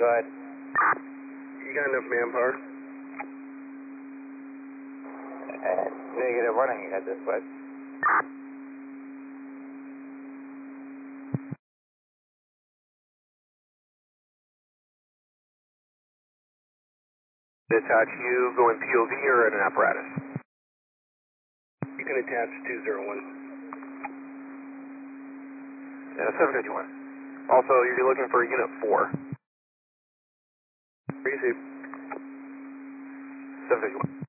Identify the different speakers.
Speaker 1: Go ahead.
Speaker 2: You got enough manpower?
Speaker 1: Negative, running ahead this way.
Speaker 3: Attach you going POV or in an apparatus?
Speaker 2: You can attach 201.
Speaker 3: Yeah, 751. Also, you're looking for unit 4.
Speaker 2: Receive.
Speaker 3: 751.